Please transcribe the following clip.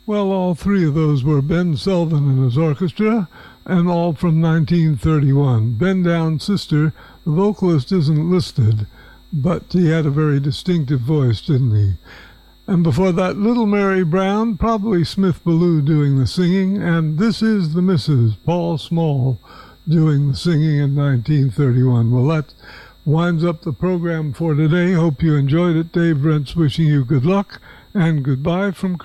Well, all three of those were Ben Selvin and his orchestra, and all from 1931. Ben Downs' sister, the vocalist isn't listed, but he had a very distinctive voice, didn't he? And before that, Little Mary Brown, probably Smith Ballou doing the singing, and This Is the Mrs., Paul Small doing the singing in 1931. Well, that winds up the program for today. Hope you enjoyed it. Dave Brent's wishing you good luck, and goodbye from